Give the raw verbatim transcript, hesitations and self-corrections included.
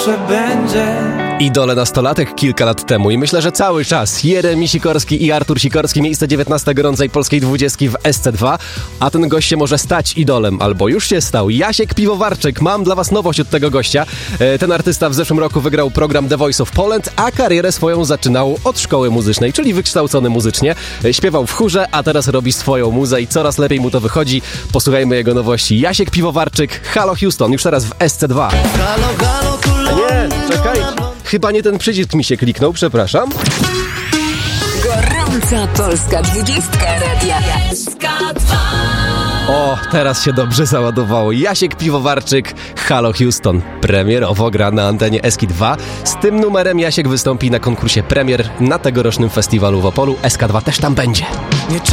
zawsze będzie. Idole nastolatek kilka lat temu i myślę, że cały czas Jeremi Sikorski i Artur Sikorski, miejsce dziewiętnaste gorącej polskiej dwudziestki w S C dwa, a ten gość się może stać idolem, albo już się stał. Jasiek Piwowarczyk, mam dla was nowość od tego gościa. Ten artysta w zeszłym roku wygrał program The Voice of Poland, a karierę swoją zaczynał od szkoły muzycznej, czyli wykształcony muzycznie. Śpiewał w chórze, a teraz robi swoją muzę i coraz lepiej mu to wychodzi. Posłuchajmy jego nowości. Jasiek Piwowarczyk, Halo Houston, już teraz w S C dwa. Halo, halo, tu Nie, czekajcie. Chyba nie ten przycisk mi się kliknął, przepraszam. Gorąca polska dwudziestka radia S K dwa. O, teraz się dobrze załadowało. Jasiek Piwowarczyk, Halo Houston. Premierowo gra na antenie S K dwa. Z tym numerem Jasiek wystąpi na konkursie premier na tegorocznym festiwalu w Opolu. S K dwa też tam będzie. Nie